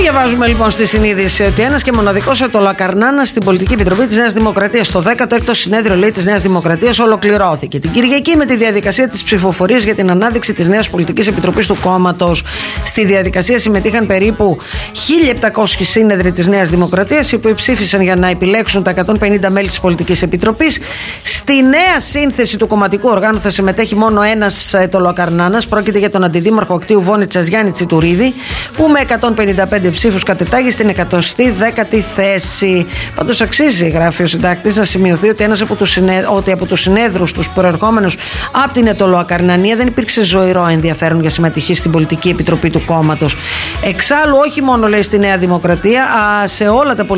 Διαβάζουμε λοιπόν στη συνείδηση ότι ένας και μοναδικός Ετωλακαρνάνας στην Πολιτική Επιτροπή της Νέας Δημοκρατίας. Το 16ο συνέδριο, λέει, της Νέας Δημοκρατίας ολοκληρώθηκε την Κυριακή με τη διαδικασία της ψηφοφορίας για την ανάδειξη της νέας Πολιτικής Επιτροπής του κόμματος. Στη διαδικασία συμμετείχαν περίπου 1.700 σύνεδροι της Νέας Δημοκρατίας, οι οποίοι ψήφισαν για να επιλέξουν τα 150 μέλη της Πολιτικής Επιτροπής. Στη νέα σύνθεση του κομματικού οργάνου θα συμμετέχει μόνο ένας Ετωλακαρνάνας. Πρόκειται για τον αντιδήμαρχο Ακτίου Βόνιτσας Γιάννη Τσιτουρίδη, που με 155 ψήφους κατετάγει στην 110η θέση. Πάντως αξίζει, γράφει ο συντάκτης, να σημειωθεί ότι από τους συνέδρους τους προερχόμενους από την Ετωλακαρνανία δεν υπήρξε ζωηρό ενδιαφέρον για συμμετοχή στην Πολιτική Επιτροπή του κόμματος. Εξάλλου, όχι μόνο, λέει, στη Νέα Δημοκρατία, σε όλα τα